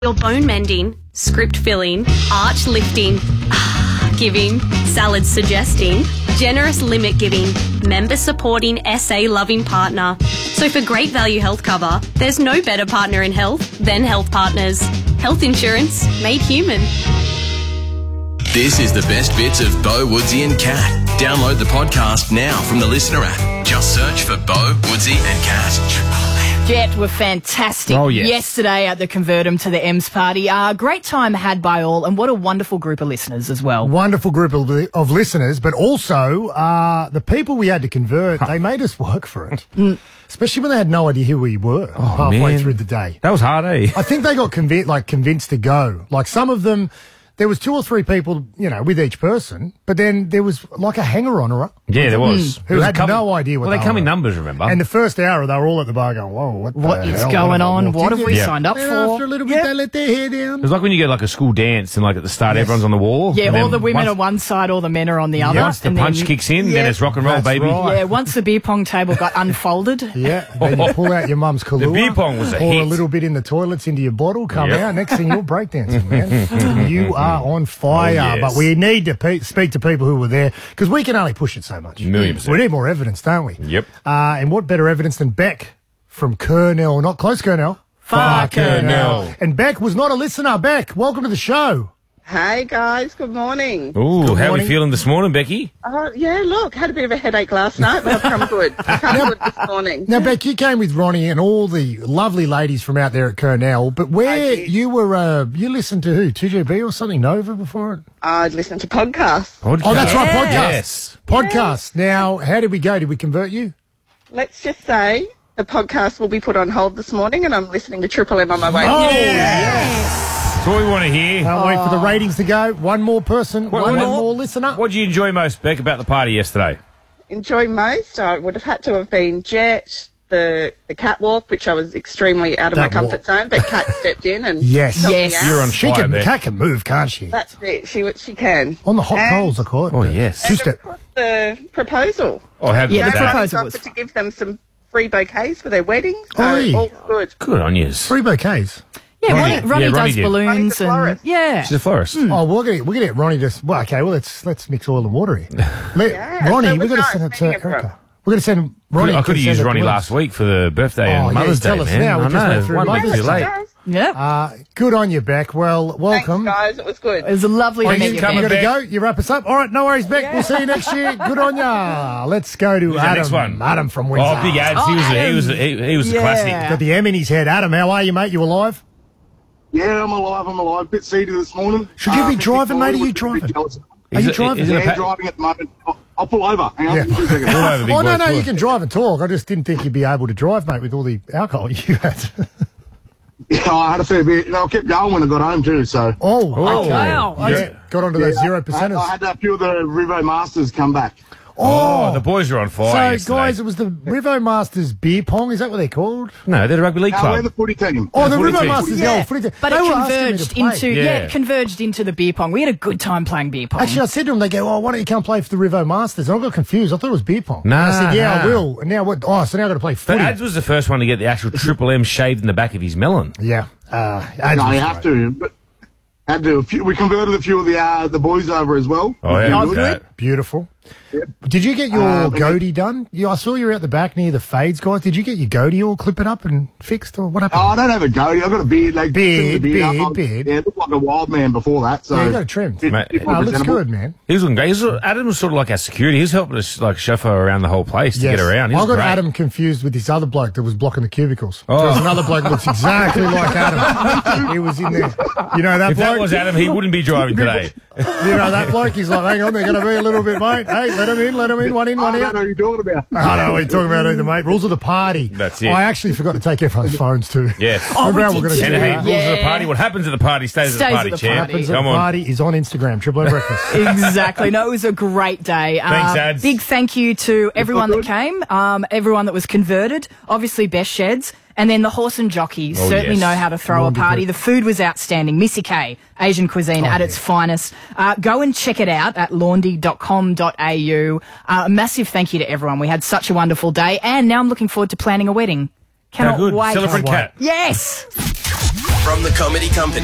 Your bone mending, script filling, arch lifting, giving, salad suggesting, generous limit giving, member supporting, SA loving partner. So for great value health cover, there's no better partner in health than Health Partners. Health insurance made human. This is the best bits of Bo, Woodsy and Cat. Download the podcast now from the Listener app. Just search for Bo, Woodsy and Cat. Jet were fantastic yesterday at the Convert 'em to the M's party. Great time had by all, and what a wonderful group of listeners as well. Wonderful group of listeners, but also the people we had to convert, they made us work for it. Especially when they had no idea who we were halfway through the day. That was hard, eh? I think they got convinced to go. Like some of them, there was 2 or 3 people, with each person, but then there was like a hanger-oner. Yeah, there was. Who had no idea what they come in numbers, remember? And the first hour, they were all at the bar going, whoa, what is going on? What have we signed up for? After a little bit, they let their hair down. It was like when you get like a school dance and like at the start, everyone's on the wall. Yeah, all the women are one side, all the men are on the other. Once the punch kicks in, then it's rock and roll, baby. Right. Yeah, once the beer pong table got unfolded. Yeah, then you pull out your mum's Kahlua. The beer pong was a pour hit. a little bit in the toilets into your bottle, come out. Next thing you're breakdancing, man. You are on fire. Yes. But we need to speak to people who were there because we can only push it so much. 1,000,000%. We need more evidence, don't we? Yep. And what better evidence than Beck from Kurnell, not close Kurnell. Far Kurnell. And Beck was not a listener. Beck, welcome to the show. Hey guys, good morning. Ooh, how are we morning. feeling this morning, Becky? Yeah, look, had a bit of a headache last night, but I've come good. Good this morning. Now, Beck, you came with Ronnie and all the lovely ladies from out there at Kurnell, but where you were, you listened to who? 2GB or something, Nova before it? I'd listen to podcasts. Oh, that's right, podcast. Yes. Podcast. Now, how did we go? Did we convert you? Let's just say the podcast will be put on hold this morning, and I'm listening to Triple M on my way. Oh, Yes. That's what we want to hear. Can't wait for the ratings to go. One more person, one more listener. What did you enjoy most, Beck, about the party yesterday? Enjoy most. I would have had to have been Jet, the catwalk, which I was extremely out of my comfort zone, but Kat stepped in and Yes. helped me out. You're on fire, Beck. Cat can move, can't she? That's it. She can. On the hot And- coals, I call it. Oh, yes. And Two-step. of course, the proposal. Oh, how Yeah, good the that? proposal I was- offered to give them some free bouquets for their weddings. So Oi. all good. Good on you. 3 bouquets. Yeah, Ronnie- Ronnie yeah, Ronnie does did. balloons Ronnie's a and florist. yeah. She's a florist. Oh, we're gonna get Ronnie to. Well, okay. Well, let's mix oil and water here. Yeah, Ronnie, so we're it was gonna nice send it to meeting everyone. Erica. We're gonna send Ronnie. I could have used Ronnie last week for the birthday and Mother's Day, tell us man. now. We I just went know. through One Mother's week too Day. late. Yeah. Good on you, Beck. Well, welcome. Thanks, guys. It was good. It was lovely to meet you. coming You Ben. gotta go. You wrap us up. All right, no worries, Beck. We'll see you next year. Good on ya. Let's go to Who's the Adam. next one? Adam from Windsor. Oh, big Ads. He was a Yeah. classic. Got the M in his head. Adam, how are you, mate? You alive? Yeah, I'm alive. Bit seedy this morning. Should you be driving, mate? Are you driving? Are you driving? Is it a Yeah, driving at the moment. I'll pull over. Hang on. Yeah. 2 seconds. Pull over, big Oh, no, boy, no, pull you over. can drive and talk. I just didn't think you'd be able to drive, mate, with all the alcohol you had. Yeah, I had a fair bit. I kept going when I got home too, so. Oh, okay. Wow. Yeah. Got onto those 0%ers. I had a few of the Rivo Masters come back. Oh, the boys are on fire So, yesterday. guys, it was the Rivo Masters beer pong. Is that what they're called? No, they're the rugby league Now, we're club. the footy team. Oh, the footy Rivo team. Masters, the old footy team. But They it were asking me to converged play. into Yeah. it converged into the beer pong. We had a good time playing beer pong. Actually, I said to them, they go, oh, why don't you come play for the Rivo Masters? And I got confused. I thought it was beer pong. Nah, I said, yeah, I nah. will. And now what? Oh, so now I've got to play But footy. Ads was the first one to get the actual Triple M shaved in the back of his melon. Yeah. Ads No, was you have great. to. But had to. We converted a few of the boys over as well. Oh, yeah. Oh, look good. at that. Beautiful. Did you get your goatee done? I saw you were out the back near the fades, guys. Did you get your goatee all clip it up and fixed, or what happened? Oh, I don't have a goatee. I've got a beard. Like, Beard, trimmed the up. beard. Yeah, I looked like a wild man before that. So Yeah, you got it trimmed. Mate, Bit it more Oh, it looks presentable. good, man. He was looking great. Adam was sort of like our security. He was helping us like chauffeur around the whole place to Yes. get around. He I was got great. Adam confused with this other bloke that was blocking the cubicles. Oh. There was another bloke that looks exactly like Adam. He was in there. You know that If bloke? that was Adam, he wouldn't be driving today. You know that bloke? He's like, hang on, they're going to be a little bit, mate. Hey, let him in. One in, I one don't know out. what you're talking about. I don't know what you're talking about either, mate. Rules of the party. That's it. I actually forgot to take everyone's phones too. Yes. Remember how we we're going did to And do hey, that? rules of the Yeah. party. What happens at the party stays at the Stays party, at the champ. party. Happens at Come the on. party is on Instagram. Triple M Breakfast. Exactly. No, it was a great day. Thanks, Ads. Big thank you to everyone that came, everyone that was converted, obviously Best Sheds, and then the horse and jockeys Oh, certainly yes. know how to throw a party. The food was outstanding. Missy K, Asian cuisine at its finest. Go and check it out at laundy.com.au. A massive thank you to everyone. We had such a wonderful day, and now I'm looking forward to planning a wedding. How Cannot good. wait. Celebrant Can't wait. cat. Yes! From the Comedy Company.